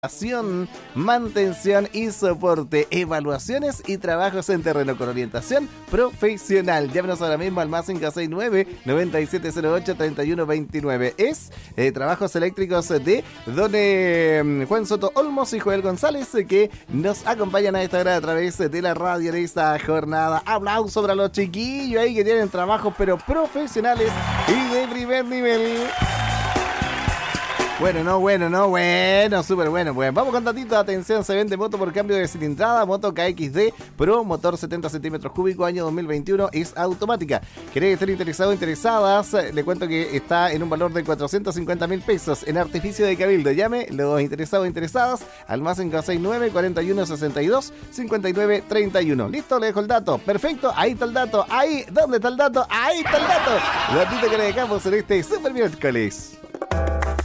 mantención y soporte, evaluaciones y trabajos en terreno con orientación profesional. Llámenos ahora mismo al más 569-9708-3129. Es trabajos eléctricos de don Juan Soto Olmos y Joel González, que nos acompañan a esta hora a través de la radio de esta jornada. Aplausos para los chiquillos ahí que tienen trabajos pero profesionales y de primer nivel. Bueno, súper bueno. Pues vamos con tantito de atención. Se vende moto por cambio de cilindrada, moto KXD Pro, motor 70 centímetros cúbicos, año 2021, es automática. ¿Querés estar interesado o interesadas? Le cuento que está en un valor de 450.000 pesos en artificio de Cabildo. Llame los interesados o interesadas al más 569-4162-5931. ¿Listo? Le dejo el dato. Perfecto, ahí está el dato. Ahí, ¿dónde está el dato? Ahí está el dato. Datito que le dejamos en este super miércoles.